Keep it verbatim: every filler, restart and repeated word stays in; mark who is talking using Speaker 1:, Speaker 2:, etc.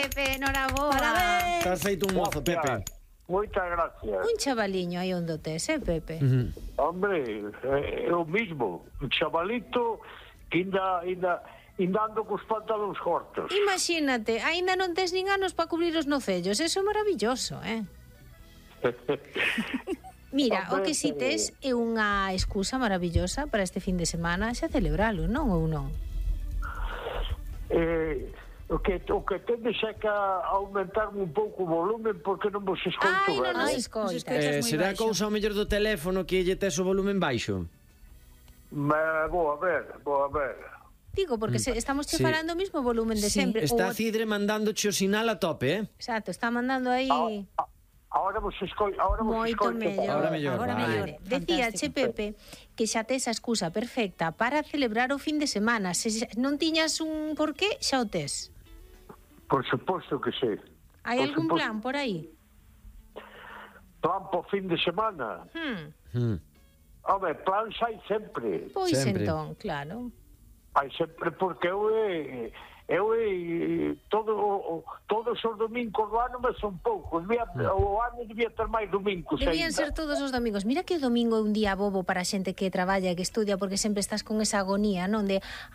Speaker 1: Pepe, enhoraboa.
Speaker 2: Parabéns.
Speaker 3: Estás feito un mozo, Pepe.
Speaker 4: Moitas gracias.
Speaker 1: Un chavaliño aí onde tes, eh, Pepe?
Speaker 3: Uh-huh.
Speaker 4: Hombre, é o mismo. Un chavalito que ainda, ainda, ainda ando cos pantalóns cortos.
Speaker 1: Imagínate, aínda non tes nin anos para cubrir os nocellos. Eso é maravilloso, eh? Mira, o que si tes é unha excusa maravillosa para este fin de semana xa celebralo, non ou non?
Speaker 4: Eh... O que, o que tendes é que aumentarme un pouco o volumen porque non vos escoito.
Speaker 1: Ai, non nos
Speaker 2: Ai,
Speaker 1: escoitas.
Speaker 2: escoitas.
Speaker 3: Eh,
Speaker 2: moi
Speaker 3: será
Speaker 2: baixo.
Speaker 3: cousa ao mellor do teléfono que lle tes o volumen baixo?
Speaker 4: Me, vou a ver, vou a ver.
Speaker 1: Digo, porque se, estamos che
Speaker 3: Sí.
Speaker 1: falando o mismo volumen de
Speaker 2: Sí.
Speaker 1: sempre.
Speaker 3: Está
Speaker 1: O-
Speaker 3: Cidre mandándoche o sinal a tope, eh?
Speaker 1: Exacto, está mandando aí...
Speaker 4: A, a, ahora vos escoito, ahora vos
Speaker 1: Moito
Speaker 4: escoito.
Speaker 1: mellor.
Speaker 3: Ahora mellor,
Speaker 2: Agora
Speaker 3: vale.
Speaker 2: mellor.
Speaker 1: Decía che, Pepe, que xa tes a excusa perfecta para celebrar o fin de semana. Se xa- non tiñas un porqué, xa o tes.
Speaker 4: Por suposto que sí.
Speaker 1: Hai
Speaker 4: Por
Speaker 1: algún
Speaker 4: suposto.
Speaker 1: plan por aí?
Speaker 4: Plan por fin de semana.
Speaker 1: Hmm.
Speaker 3: Hmm.
Speaker 4: Home, plan hai sempre.
Speaker 1: Pois
Speaker 3: Sempre.
Speaker 1: entón, claro.
Speaker 4: Hai sempre porque eu é... Eu é... Todo, o- todos os domingos do ano me son poucos. Debía, o ano debía ter máis domingos.
Speaker 1: Debían
Speaker 4: ainda.
Speaker 1: ser todos os domingos. Mira que o domingo é un día bobo para a xente que traballa e que estudia porque sempre estás con esa agonía, non? De